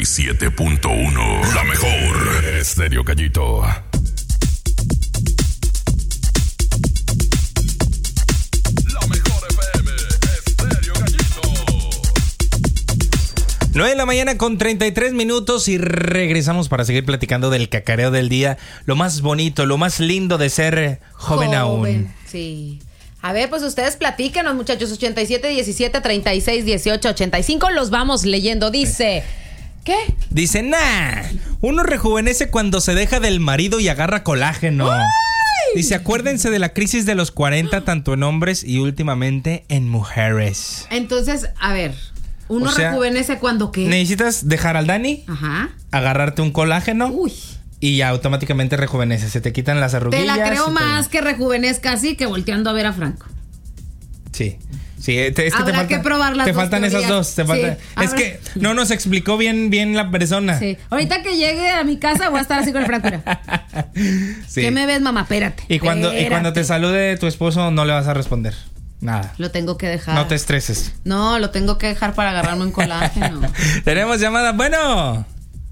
97.1. La mejor. Estéreo Gallito. La mejor FM. Estéreo Gallito. 9 de la mañana con 33 minutos y regresamos para seguir platicando del cacareo del día. Lo más bonito, lo más lindo de ser joven aún. Sí. A ver, pues ustedes platíquenos, muchachos. 87, 17, 36, 18, 85. Los vamos leyendo. Dice... ¿Qué? Dice, uno rejuvenece cuando se deja del marido y agarra colágeno. ¡Ay! Dice, acuérdense de la crisis de los 40, tanto en hombres y últimamente en mujeres. Entonces, a ver, uno rejuvenece cuando ¿qué? Necesitas dejar al Dani, agarrarte un colágeno. Uy. Y ya automáticamente rejuveneces. Se te quitan las arruguillas. Te la creo más que rejuvenezca así que volteando a ver a Franco. Sí. Sí, es que habrá que probar las te dos faltan teorías. esas dos. Es que no nos explicó bien la persona. Sí. Ahorita que llegue a mi casa voy a estar así con el Franco. Sí. ¿Qué me ves, mamá? Espérate. Y cuando te salude tu esposo no le vas a responder. Nada. Lo tengo que dejar. No te estreses. No, lo tengo que dejar para agarrarme un colágeno. Tenemos llamada. Bueno.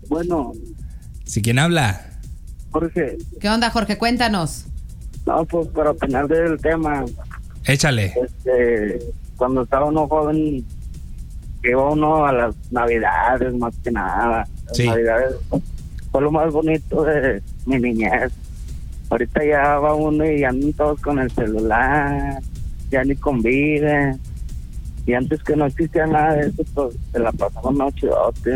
Sí, ¿quién habla? Jorge. ¿Qué onda, Jorge? Cuéntanos. No, pues para opinar del tema. Échale. Cuando estaba uno joven, iba uno a las Navidades, más que nada. Las Navidades fue lo más bonito de mi niñez. Ahorita ya va uno y andan todos con el celular, ya ni conviven. Y antes que no existía nada de eso, pues se la pasamos nocheote.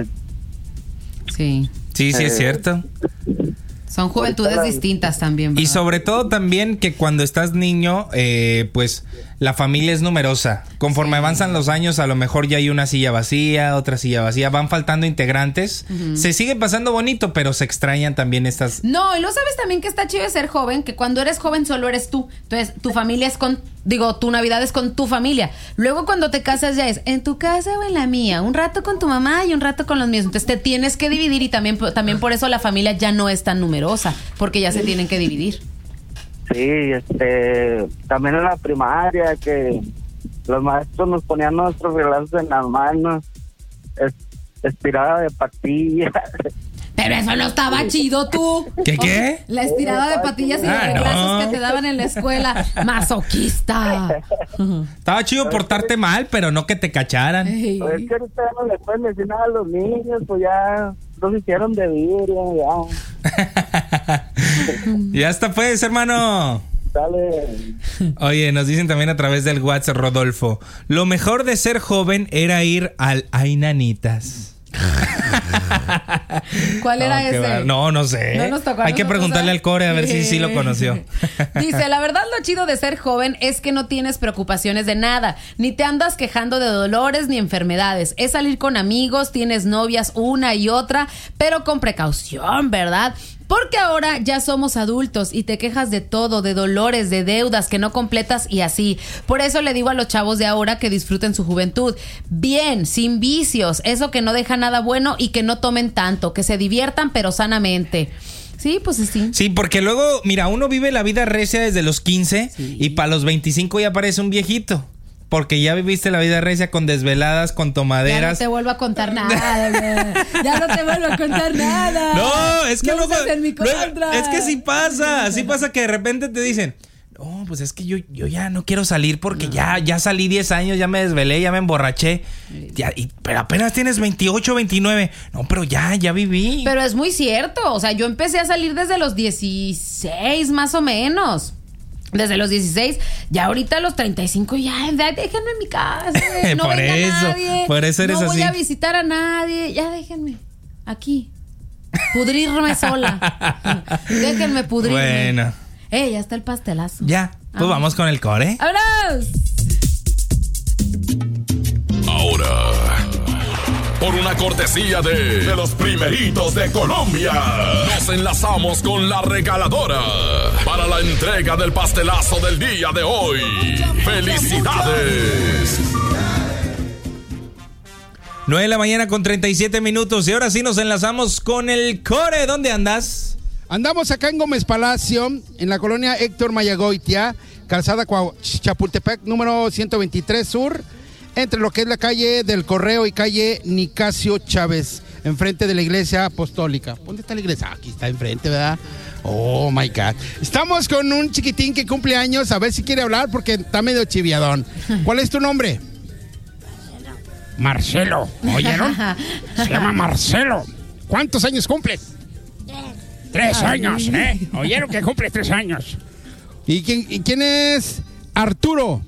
Sí. Sí, es cierto. Son juventudes distintas también, ¿verdad? Y sobre todo también que cuando estás niño, pues la familia es numerosa. Conforme avanzan los años, a lo mejor ya hay una silla vacía, otra silla vacía. Van faltando integrantes. Se sigue pasando bonito, pero se extrañan también estas... No, y lo sabes también que está chido de ser joven, que cuando eres joven solo eres tú. Entonces, tu familia es tu Navidad es con tu familia. Luego cuando te casas ya es en tu casa o en la mía. Un rato con tu mamá y un rato con los míos. Entonces te tienes que dividir y también por eso la familia ya no es tan numerosa, porque ya se tienen que dividir. Sí, también en la primaria que los maestros nos ponían nuestros regalos en las manos, estirada de patillas. Pero eso no estaba chido, tú. ¿Qué? La estirada de patillas y los reglazos que te daban en la escuela. Masoquista. Estaba chido portarte mal, pero no que te cacharan. Pues es que ahorita no le pueden decir nada a los niños, pues ya los hicieron de vidrio, ya. Ya hasta pues, hermano. Dale. Oye, nos dicen también a través del WhatsApp, Rodolfo. Lo mejor de ser joven era ir al Ay Nanitas. ¿Cuál era ese? No sé. No nos tocó a Hay que nosotros, preguntarle al Core a ver si lo conoció. Dice, la verdad lo chido de ser joven es que no tienes preocupaciones de nada, ni te andas quejando de dolores ni enfermedades. Es salir con amigos, tienes novias una y otra, pero con precaución, ¿verdad? Porque ahora ya somos adultos y te quejas de todo, de dolores, de deudas que no completas y así. Por eso le digo a los chavos de ahora que disfruten su juventud. Bien, sin vicios, eso que no deja nada bueno y que no tomen tanto, que se diviertan pero sanamente. Sí, pues sí. Sí, porque luego, mira, uno vive la vida recia desde los 15 y para los 25 ya parece un viejito. Porque ya viviste la vida recia con desveladas, con tomaderas. Ya no te vuelvo a contar nada. Ya no te vuelvo a contar nada. No, es que no estás en mi contra. Es que sí pasa que de repente te dicen, no, pues es que yo ya no quiero salir porque ya salí 10 años, ya me desvelé, ya me emborraché. Pero apenas tienes 28, 29. No, pero ya viví. Pero es muy cierto. O sea, yo empecé a salir desde los 16 más o menos. Desde los 16, ya ahorita a los 35, ya déjenme en mi casa. No venga nadie. Por eso eres así. No voy a visitar a nadie. Ya déjenme aquí. Pudrirme sola. Déjenme pudrirme. Bueno. Ya está el pastelazo. Ya, pues vamos con el Core. ¡Vámonos! Ahora, por una cortesía de los primeritos de Colombia, nos enlazamos con la regaladora para la entrega del pastelazo del día de hoy. ¡Felicidades! 9 de la mañana con 37 minutos y ahora sí nos enlazamos con el Core. ¿Dónde andas? Andamos acá en Gómez Palacio, en la colonia Héctor Mayagoitia, calzada Chapultepec, número 123 Sur, entre lo que es la calle del Correo y calle Nicasio Chávez. enfrente de la iglesia apostólica. ¿Dónde está la iglesia? Aquí está enfrente, ¿verdad? Oh, my God. Estamos con un chiquitín que cumple años. A ver si quiere hablar porque está medio chiviadón. ¿Cuál es tu nombre? Marcelo. ¿Oyeron? Se llama Marcelo. ¿Cuántos años cumples? 3 años, ¿eh? ¿Oyeron que cumple 3 años? ¿Y quién es Arturo?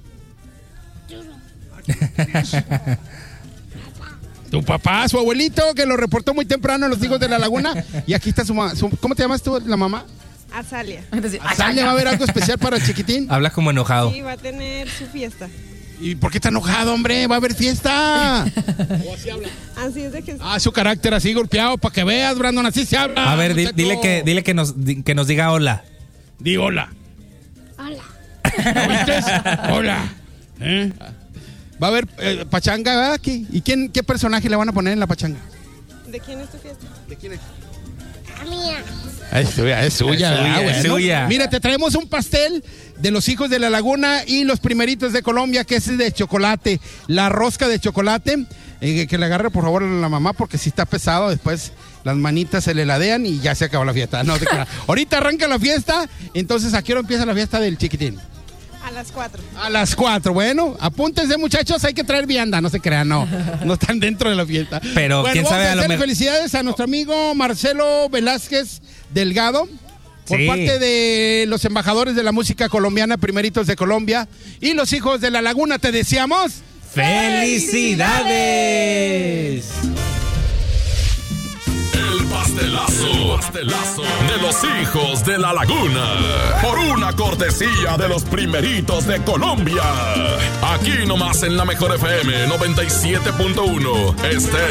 Tu papá, su abuelito, que lo reportó muy temprano en Los Hijos de la Laguna. Y aquí está su mamá. ¿Cómo te llamas tú, la mamá? Azalia. ¿Azalia va a haber algo especial para el chiquitín? Habla como enojado. Sí, va a tener su fiesta. ¿Y por qué está enojado, hombre? Va a haber fiesta. ¿O así habla? Así es de que... Su carácter así golpeado, para que veas, Brandon, así se habla. A ver, dile que nos diga hola. Di hola. Hola. ¿Lo viste? Hola. Va a haber pachanga, ¿verdad? Aquí. ¿Y qué personaje le van a poner en la pachanga? ¿De quién es tu fiesta? ¿De quién es? Mía. Es suya, Es suya. Mira, te traemos un pastel de Los Hijos de la Laguna y los primeritos de Colombia, que es de chocolate. La rosca de chocolate, que le agarre por favor a la mamá, porque si está pesado, después las manitas se le ladean y ya se acabó la fiesta. No, ahorita arranca la fiesta, entonces ¿a qué hora empieza la fiesta del chiquitín? A las 4. A las 4, bueno, apúntense muchachos, hay que traer vianda, no se crean, no están dentro de la fiesta. Pero bueno, quién sabe, a lo mejor. Felicidades a nuestro amigo Marcelo Velázquez Delgado, por parte de los embajadores de la música colombiana, primeritos de Colombia y Los Hijos de la Laguna, te deseamos ¡felicidades! El pastelazo de Los Hijos de la Laguna. Por una cortesía de los primeritos de Colombia. Aquí nomás en la Mejor FM 97.1.